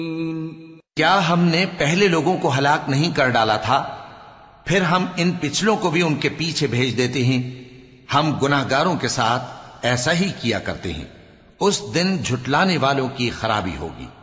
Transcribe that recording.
क्या हमने पहले लोगों को हलाक नहीं कर डाला था? फिर हम इन पिछलों को भी उनके पीछे भेज देते हैं। हम गुनाहगारों के साथ ऐसा ही किया करते हैं। उस दिन झुटलाने वालों की खराबी होगी।